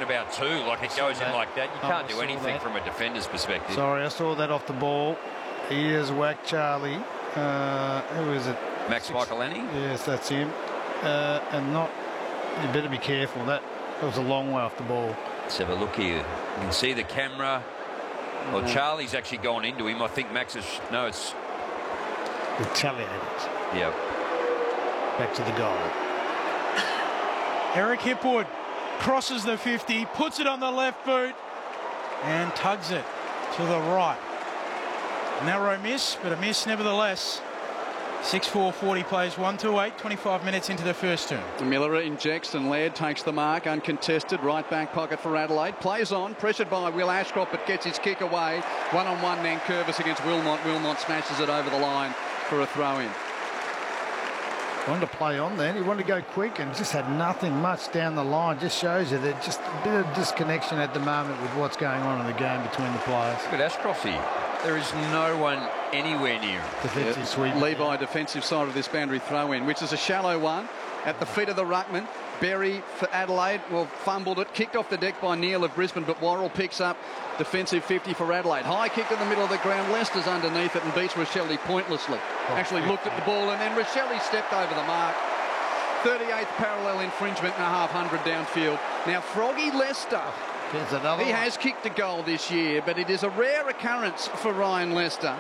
talking about too. Like, it goes in like that. You can't do anything from a defender's perspective. Sorry, I saw that off the ball. He has whacked Charlie. Who is it? Max Michelini? Yes, that's him. And not... You better be careful. That was a long way off the ball. Let's have a look here. You can see the camera. Well, Charlie's actually gone into him. I think Max is... No, it's... Retaliated. Yep. Back to the goal. Eric Hipwood crosses the 50, puts it on the left boot and tugs it to the right. Narrow miss, but a miss nevertheless. 6-4-40 plays 1-2-8, 25 minutes into the first term. Miller injects and Laird takes the mark, uncontested, right back pocket for Adelaide. Plays on, pressured by Will Ashcroft, but gets his kick away. One-on-one Nankervis against Wilmot. Wilmot smashes it over the line for a throw-in. Wanted to play on then. He wanted to go quick and just had nothing much down the line. Just shows you that just a bit of disconnection at the moment with what's going on in the game between the players. Look at Ashcroft here. There is no one anywhere near him. Defensive sweep. Levi defensive side of this boundary throw-in, which is a shallow one at the feet of the ruckman. Berry for Adelaide, well, fumbled it, kicked off the deck by Neil of Brisbane, but Worrell picks up defensive 50 for Adelaide. High kick in the middle of the ground, Lester's underneath it and beats Rochelli pointlessly. Actually looked at the ball and then Rochelli stepped over the mark. 38th parallel infringement and a half 100 downfield. Now Froggy Lester, he has kicked a goal this year, but it is a rare occurrence for Ryan Lester.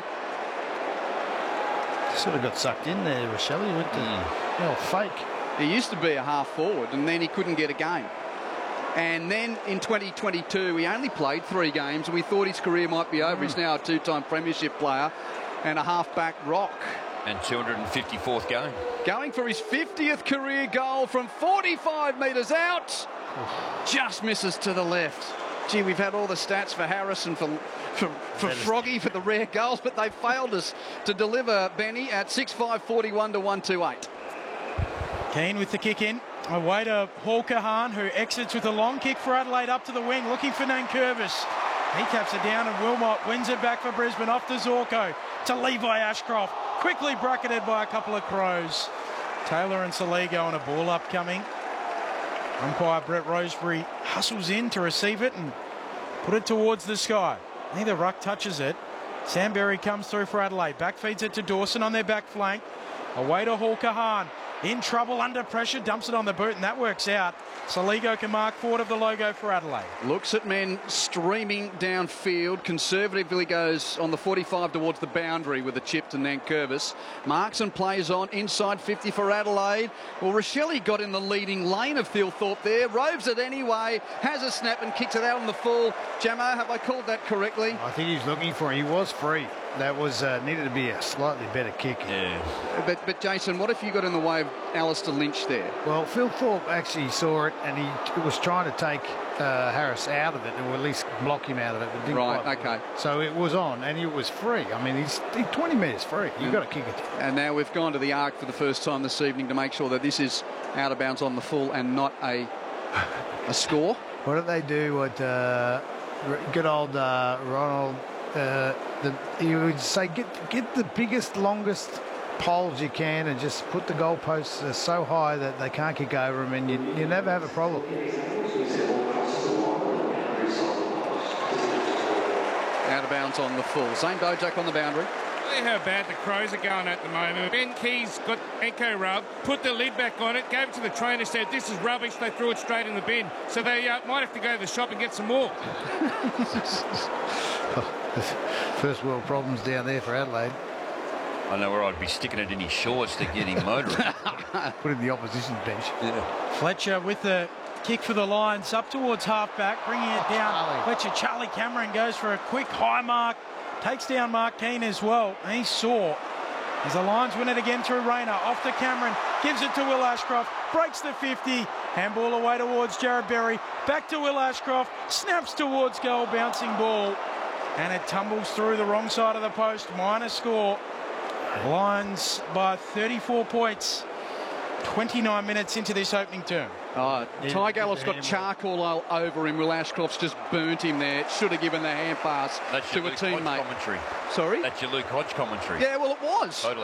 Sort of got sucked in there, Rochelli. Went to fake. He used to be a half forward and then he couldn't get a game. And then in 2022 he only played 3 games and we thought his career might be over. He's now a 2-time premiership player and a half-back rock. And 254th game. Going for his 50th career goal from 45 metres out. Just misses to the left. Gee, we've had all the stats for Harris and for Froggy for the rare goals, but they failed us to deliver, Benny, at 6-5-41 to 1-2-8. Keane with the kick in. Away to Hall Kahan, who exits with a long kick for Adelaide up to the wing, looking for Nankervis. He taps it down and Wilmot wins it back for Brisbane, off to Zorko, to Levi Ashcroft. Quickly bracketed by a couple of Crows. Taylor and Saligo on a ball upcoming. Umpire Brett Roseberry hustles in to receive it and put it towards the sky. Neither ruck touches it. Sam Berry comes through for Adelaide. Back feeds it to Dawson on their back flank. Away to Hall Kahan. In trouble, under pressure, dumps it on the boot, and that works out. Saligo can mark forward of the logo for Adelaide. Looks at men streaming downfield. Conservatively goes on the 45 towards the boundary with a chip to Nankervis. Marks and plays on inside 50 for Adelaide. Well, Rochelli got in the leading lane of Thilthorpe there. Roves it anyway. Has a snap and kicks it out on the full. Jamo, have I called that correctly? I think he's looking for him. He was free. That was needed to be a slightly better kick. Yeah. But Jason, what if you got in the way of Alistair Lynch there? Well, Phil Thorpe actually saw it and he was trying to take Harris out of it, or at least block him out of it. But didn't right, okay. So it was on and it was free. I mean, he's 20 metres free. You've got to kick it. And now we've gone to the arc for the first time this evening to make sure that this is out of bounds on the full and not a score. What did they do with good old Ronald? You would say get the biggest, longest poles you can and just put the goalposts so high that they can't kick over them, and you never have a problem. Out of bounds on the full. Zane Bojack on the boundary. See how bad the Crows are going at the moment. Ben Keys got Echo Rub, put the lid back on it, gave it to the trainer, said this is rubbish. They threw it straight in the bin. So they might have to go to the shop and get some more. First world problems down there for Adelaide. I know where I'd be sticking it in his shorts to get him motoring. Put in the opposition bench. Yeah. Fletcher with the kick for the Lions up towards halfback, bringing it down. Fletcher, Charlie Cameron goes for a quick high mark, takes down Mark Keane as well. And he saw as the Lions win it again through Rayner, off to Cameron, gives it to Will Ashcroft, breaks the 50, handball away towards Jared Berry, back to Will Ashcroft, snaps towards goal, bouncing ball, and it tumbles through the wrong side of the post. Minor score. Lions by 34 points. 29 minutes into this opening term. Ty Gallop's got charcoal all over him. Will Ashcroft's just burnt him there. Should have given the hand pass That's to your a Luke teammate. Hodge commentary. Sorry? That's your Luke Hodge commentary. Yeah, well, it was. Totally.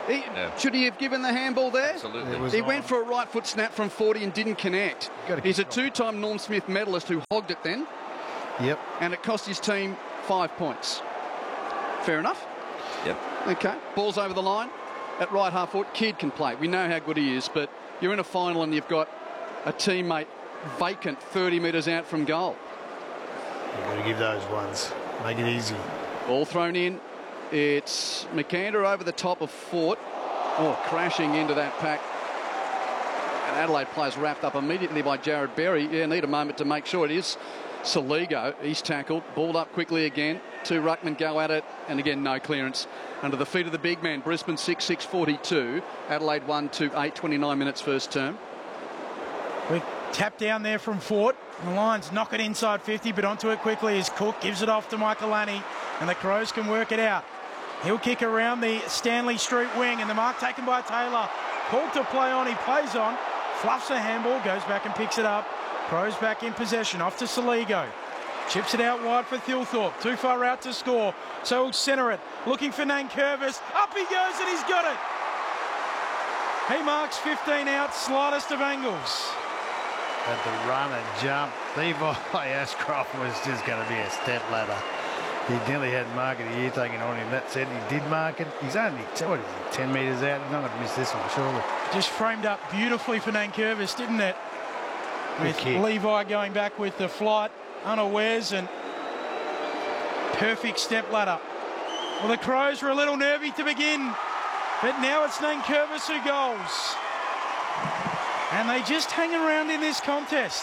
Should he have given the handball there? Absolutely. He went for a right foot snap from 40 and didn't connect. He's a two-time Norm Smith medalist who hogged it then. Yep. And it cost his team 5 points. Fair enough? Yep. Okay. Ball's over the line. At right half foot, Kidd can play. We know how good he is, but you're in a final and you've got a teammate vacant 30 metres out from goal. You've got to give those ones. Make it easy. Ball thrown in. It's McAnder over the top of Fort. Oh, crashing into that pack. And Adelaide players wrapped up immediately by Jared Berry. Yeah, need a moment to make sure it is Soligo. He's tackled. Balled up quickly again. Two ruckmen go at it. And again, no clearance. Under the feet of the big man. Brisbane 6-6-42. Adelaide 1-2-8. 29 minutes first term. Quick tap down there from Fort. The Lions knock it inside 50, but onto it quickly as Cook gives it off to Michaelani, and the Crows can work it out. He'll kick around the Stanley Street wing, and the mark taken by Taylor. Called to play on, he plays on, fluffs a handball, goes back and picks it up. Crows back in possession, off to Soligo. Chips it out wide for Thilthorpe, too far out to score, so he'll centre it. Looking for Nankervis, up he goes and he's got it. He marks 15 out, slightest of angles. At the run and jump, Levi Ashcroft was just going to be a step ladder. He nearly had Mark of the Year taken on him. That said, he did mark it. He's only, what is he, 10 metres out. He's not going to miss this one, surely. Just framed up beautifully for Nankervis, didn't it? With Levi going back with the flight, unawares, and perfect step ladder. Well, the Crows were a little nervy to begin, but now it's Nankervis who goes. And they just hang around in this contest.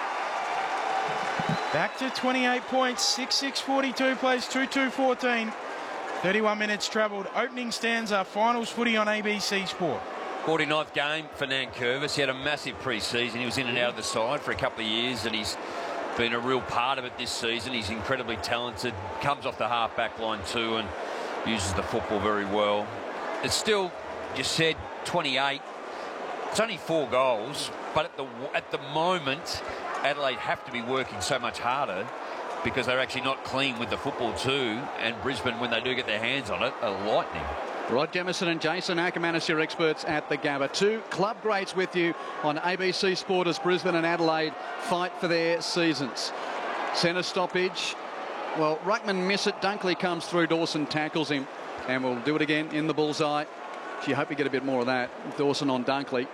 Back to 28 points, 6-6-42 plays 2-2-14. 31 minutes travelled. Opening stanza, finals footy on ABC Sport. 49th game for Nankervis. He had a massive pre-season. He was in and out of the side for a couple of years, and he's been a real part of it this season. He's incredibly talented, comes off the half-back line too, and uses the football very well. It's still, you said, 28. It's only 4 goals, but at the moment, Adelaide have to be working so much harder because they're actually not clean with the football too, and Brisbane, when they do get their hands on it, are lightning. Rod Jamieson and Jason Ackermanis, your experts at the Gabba. 2 club greats with you on ABC Sport as Brisbane and Adelaide fight for their seasons. Centre stoppage. Well, ruckman miss it. Dunkley comes through. Dawson tackles him, and we'll do it again in the bullseye. Gee, I hope we get a bit more of that. Dawson on Dunkley.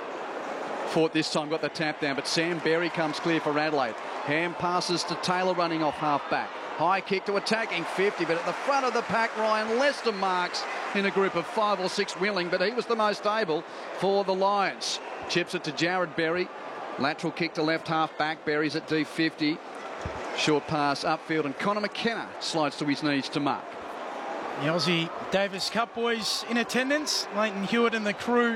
Fort this time got the tap down, but Sam Berry comes clear for Adelaide. Ham passes to Taylor running off half-back. High kick to attacking 50, but at the front of the pack, Ryan Lester marks in a group of 5 or 6 willing, but he was the most able for the Lions. Chips it to Jared Berry. Lateral kick to left half-back. Berry's at D50. Short pass upfield, and Connor McKenna slides to his knees to mark. The Aussie Davis Cup boys in attendance. Leighton Hewitt and the crew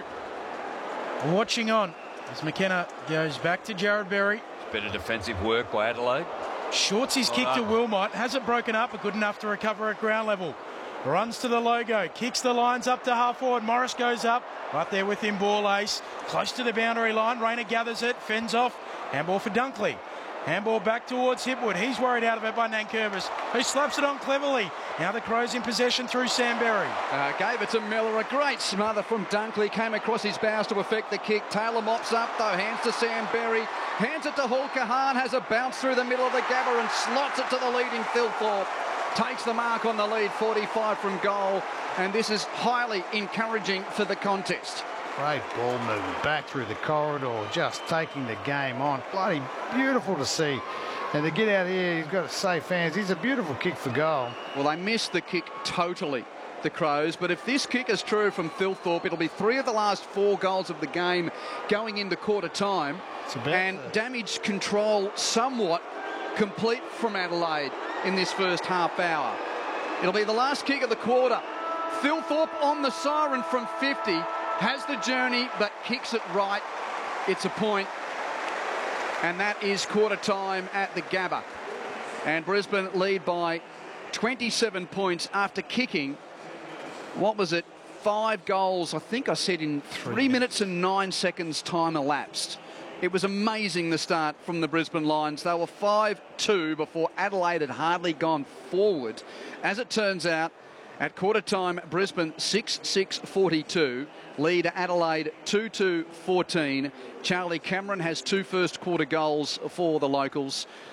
watching on as McKenna goes back to Jared Berry. Better defensive work by Adelaide. Shorts his kick to Wilmot. Has it broken up, but good enough to recover at ground level. Runs to the logo. Kicks the lines up to half forward. Morris goes up. Right there with him, ball ace. Close to the boundary line. Rayner gathers it. Fends off. Handball for Dunkley. Handball back towards Hipwood. He's worried out of it by Nankervis, who slaps it on cleverly. Now the Crows in possession through Sam Berry. Gave it to Miller. A great smother from Dunkley. Came across his bows to effect the kick. Taylor mops up, though. Hands to Sam Berry. Hands it to Hall Kahan. Has a bounce through the middle of the Gabba and slots it to the leading Thilthorpe. Takes the mark on the lead, 45 from goal. And this is highly encouraging for the contest. Great ball movement back through the corridor, just taking the game on. Bloody beautiful to see. And to get out here, he's got safe hands. He's a beautiful kick for goal. Well, they missed the kick totally, the Crows. But if this kick is true from Thilthorpe, it'll be 3 of the last 4 goals of the game going into quarter time. And damage control somewhat complete from Adelaide in this first half hour. It'll be the last kick of the quarter. Thilthorpe on the siren from 50. Has the journey, but kicks it right. It's a point. And that is quarter time at the Gabba. And Brisbane lead by 27 points after kicking, what was it, 5 goals, I think I said in 3 minutes and 9 seconds time elapsed. It was amazing, the start from the Brisbane Lions. They were 5-2 before Adelaide had hardly gone forward. As it turns out, At quarter time, Brisbane 6-6-42. Lead Adelaide 2-2-14. Charlie Cameron has 2 first quarter goals for the locals.